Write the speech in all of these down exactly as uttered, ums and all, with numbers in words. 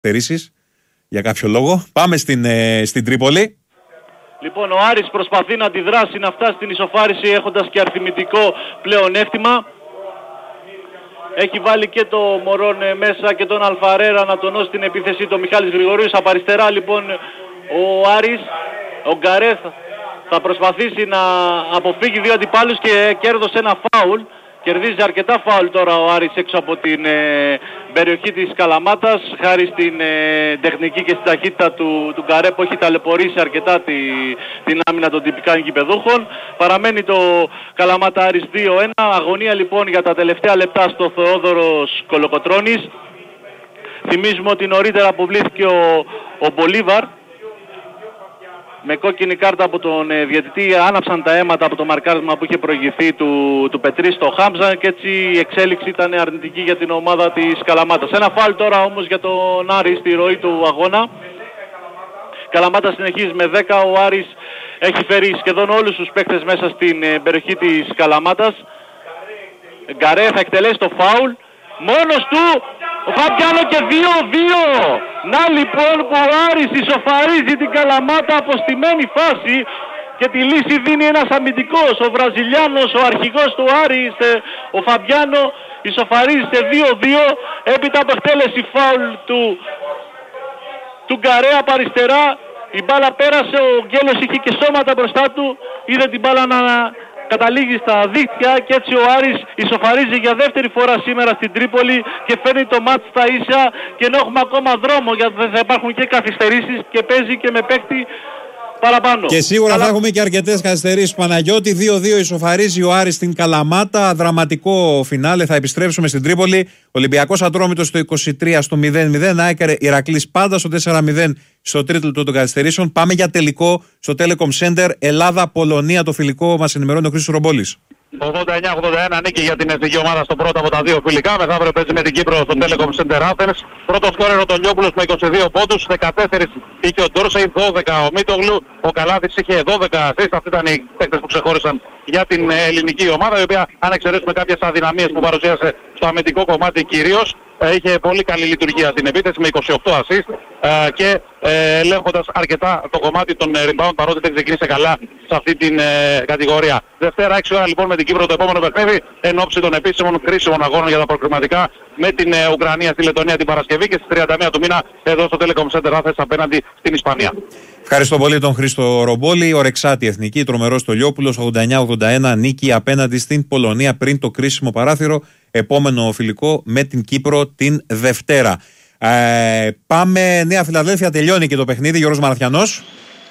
καθυστερήσεις για κάποιο λόγο. Πάμε στην, ε, στην Τρίπολη. Λοιπόν, ο Άρης προσπαθεί να αντιδράσει, να φτάσει στην ισοφάριση έχοντας και αριθμητικό πλεονέκτημα. Έχει βάλει και το Μωρόν μέσα και τον Αλφαρέρα να τονώσει την επίθεση, το Μιχάλης Γρηγορίου. Από αριστερά λοιπόν ο Άρης, ο Γκαρέθ θα προσπαθήσει να αποφύγει δύο αντιπάλους και κέρδωσε ένα φάουλ. Κερδίζει αρκετά φάουλ τώρα ο Άρης έξω από την ε, περιοχή της Καλαμάτας, χάρη στην ε, τεχνική και στην ταχύτητα του, του Γκαρέ που έχει ταλαιπωρήσει αρκετά τη, την άμυνα των τυπικά γηπεδούχων. Παραμένει το Καλαμάτα Άρης δύο ένα. Αγωνία λοιπόν για τα τελευταία λεπτά στο Θεόδωρος Κολοκοτρώνης. Θυμίζουμε ότι νωρίτερα αποβλήθηκε ο, ο Μπολίβαρ. Με κόκκινη κάρτα από τον ε, διαιτητή άναψαν τα αίματα από το μαρκάρισμα που είχε προηγηθεί του, του Πετρί στο Χάμζα και έτσι η εξέλιξη ήταν αρνητική για την ομάδα της Καλαμάτας. Ένα φάουλ τώρα όμως για τον Άρη στη ροή του αγώνα. Καλαμάτα συνεχίζει με δέκα, ο Άρης έχει φέρει σχεδόν όλους τους παίκτες μέσα στην ε, περιοχή της Καλαμάτας. Γκαρέ θα εκτελέσει το φάουλ, μόνος του ο Φαμπιάνο και δύο δύο. Να λοιπόν που ο Άρης ισοφαρίζει την Καλαμάτα από στημένη φάση και τη λύση δίνει ένας αμυντικός, ο Βραζιλιάνος, ο αρχηγός του Άρης, ο Φαμπιάνο, ισοφαρίζει σε δύο δύο έπειτα από εκτέλεση φάουλ του, του Γκαρέα από αριστερά. Η μπάλα πέρασε, ο Γκέλος είχε και σώματα μπροστά του, είδε την μπάλα να καταλήγει στα δίχτυα και έτσι ο Άρης ισοφαρίζει για δεύτερη φορά σήμερα στην Τρίπολη και φέρνει το μάτς στα ίσια, και ενώ έχουμε ακόμα δρόμο γιατί θα υπάρχουν και καθυστερήσεις και παίζει και με παίκτη παραπάνω. Και σίγουρα Αλλά... θα έχουμε και αρκετές καθυστερήσεις. Παναγιώτη, δύο δύο ισοφαρίζει ο Άρης στην Καλαμάτα. Δραματικό φινάλε. Θα επιστρέψουμε στην Τρίπολη. Ολυμπιακός Ατρόμητος στο είκοσι τρία στο μηδέν μηδέν. ΑΕΚ Ηρακλής πάντα στο τέσσερα μηδέν στο τρίτο των καθυστερήσεων. Πάμε για τελικό στο Telecom Center Ελλάδα-Πολωνία. Το φιλικό μας ενημερώνει ο Χρήστος Ρομπόλης. ογδόντα εννιά ογδόντα ένα νίκη για την εθνική ομάδα στο πρώτο από τα δύο φιλικά. Μεθαύριο παίζει με την Κύπρο στο Telecom Center Athens. Πρώτος σκόρερ ο Τολιόπουλος με είκοσι δύο πόντους, δεκατέσσερα είχε ο Ντόρσεϊ, δώδεκα ο Μίτογλου, ο Καλάθης είχε δώδεκα assist. Αυτοί ήταν οι παίκτες που ξεχώρισαν για την ελληνική ομάδα, η οποία αν εξαιρέσουμε κάποιες αδυναμίες που παρουσίασε στο αμυντικό κομμάτι κυρίως, είχε πολύ καλή λειτουργία στην επίθεση με είκοσι οκτώ assist και ε, ελέγχοντας αρκετά το κομμάτι των rebound, παρότι δεν ξεκίνησε καλά σε αυτή την ε, κατηγορία. Δευτέρα έξι ώρα λοιπόν με την Κύπρο το επόμενο παιχνίδι εν ώψη των επίσημων κρίσιμων αγώνων για τα προκριματικά με την ε, Ουκρανία στη Λετωνία την Παρασκευή και στις τριάντα μία του μήνα εδώ στο Telecom Center Athens απέναντι στην Ισπανία. Ευχαριστώ πολύ τον Χρήστο Ρομπόλη. Ο Ρεξάτη εθνική, τρομερός Τολιόπουλος, ογδόντα εννιά ογδόντα ένα νίκη απέναντι στην Πολωνία πριν το κρίσιμο παράθυρο. Επόμενο φιλικό με την Κύπρο την Δευτέρα. Ε, πάμε Νέα Φιλαδέλφια, τελειώνει και το παιχνίδι. Γιώργος Μαραθιανός.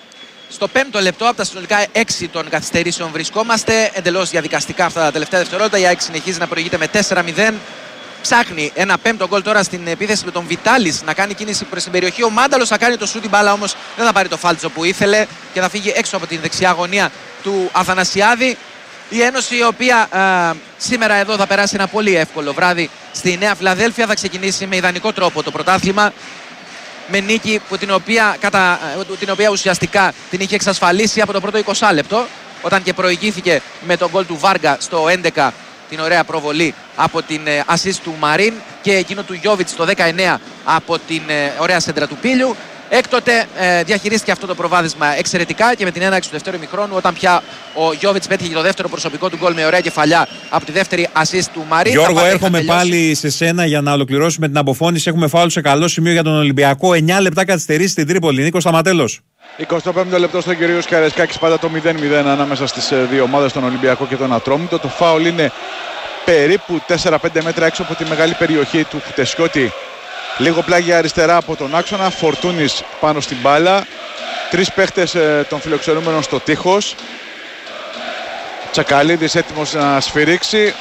Στο πέμπτο λεπτό από τα συνολικά έξι των καθυστερήσεων βρισκόμαστε. Εντελώς διαδικαστικά αυτά τα τελευταία δευτερόλεπτα. Η ΑΕΚ συνεχίζει να προηγείται με τέσσερα μηδέν. Ψάχνει ένα πέμπτο γκολ τώρα στην επίθεση με τον Βιτάλης να κάνει κίνηση προς την περιοχή. Ο Μάνταλος θα κάνει το σούτ, την μπάλα όμως δεν θα πάρει το φάλτσο που ήθελε και θα φύγει έξω από την δεξιά γωνία του Αθανασιάδη. Η Ένωση, η οποία α, σήμερα εδώ θα περάσει ένα πολύ εύκολο βράδυ στη Νέα Φιλαδέλφια, θα ξεκινήσει με ιδανικό τρόπο το πρωτάθλημα. Με νίκη που την, οποία, κατά, την οποία ουσιαστικά την είχε εξασφαλίσει από το πρώτο είκοσι λεπτό, όταν και προηγήθηκε με τον γκολ του Βάργα στο έντεκα, την ωραία προβολή από την assist του Μαρίν, και εκείνο του Γιόβιτς στο δεκαεννέα από την ε, ωραία σέντρα του Πίλιου. Έκτοτε ε, διαχειρίστηκε αυτό το προβάδισμα εξαιρετικά και με την έναρξη του δεύτερου ημιχρόνου, όταν πια ο Γιόβιτς πέτυχε το δεύτερο προσωπικό του γκολ με ωραία κεφαλιά από τη δεύτερη assist του Μαρίν. Γιώργο, έρχομαι πάλι σε σένα για να ολοκληρώσουμε την αποφώνηση. Έχουμε φάουλ σε καλό σημείο για τον Ολυμπιακό. εννιά λεπτά καθυστερήσει στην Τρίπολη. Νίκος Σταματέλος. εικοστό πέμπτο λεπτό στον κύριο Καρεσκάκης, πάντα το μηδέν μηδέν ανάμεσα στις δύο ομάδες, τον Ολυμπιακό και τον Ατρόμητο. Το φάουλ είναι περίπου τέσσερα πέντε μέτρα έξω από τη μεγάλη περιοχή του Χτεσιώτη. Λίγο πλάγια αριστερά από τον άξονα, Φορτούνης πάνω στην μπάλα. Τρεις παίχτες ε, των φιλοξενούμενων στο τείχος. Τσακαλίδης έτοιμος να σφυρίξει.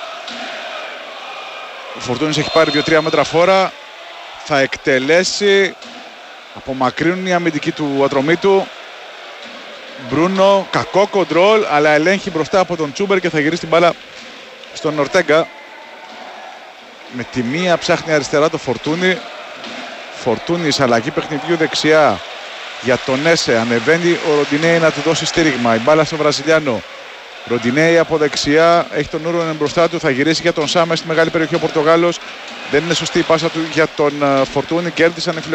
Ο Φορτούνης έχει πάρει δύο τρία μέτρα φόρα. Θα εκτελέσει. Απομακρύνουν οι αμυντικοί του Ατρομήτου. Μπρούνο, κακό κοντρόλ, αλλά ελέγχει μπροστά από τον Τσούμπερ και θα γυρίσει την μπάλα στον Ορτέγκα. Με τη μία ψάχνει αριστερά το Φορτούνι. Φορτούνις, αλλαγή παιχνιδιού δεξιά για τον Έσε. Ανεβαίνει ο Ροντινέη να του δώσει στήριγμα. Η μπάλα στο Βραζιλιάνο. Ροντινέη από δεξιά, έχει τον Ούρουνεν μπροστά του. Θα γυρίσει για τον Σάμε στη μεγάλη περιοχή ο Πορτογάλος. Δεν είναι σωστή η πάσα του για τον Φορτούνη. Κέρδισαν οι